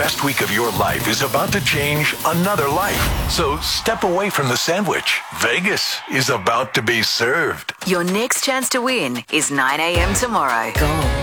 best week of your life is about to change another life. So step away from the sandwich. Vegas is about to be served. Your next chance to win is 9 a.m. tomorrow. Go.